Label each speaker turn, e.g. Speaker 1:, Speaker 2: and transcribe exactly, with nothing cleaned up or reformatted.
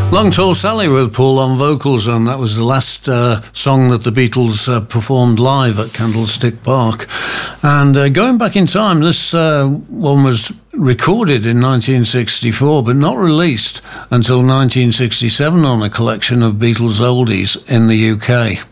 Speaker 1: Long Tall Sally with Paul on vocals, and that was the last uh, song that the Beatles uh, performed live at Candlestick Park. And uh, going back in time, this uh, one was recorded in nineteen sixty-four, but not released until nineteen sixty-seven on a collection of Beatles oldies in the U K.